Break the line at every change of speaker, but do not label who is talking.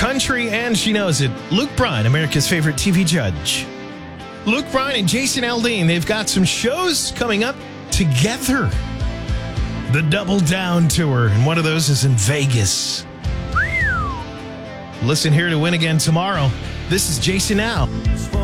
country, and she knows it. Luke Bryan, America's favorite TV judge. Luke Bryan and Jason Aldean, they've got some shows coming up together. The Double Down Tour, and one of those is in Vegas. Listen here to Win Again tomorrow. This is Jason Now.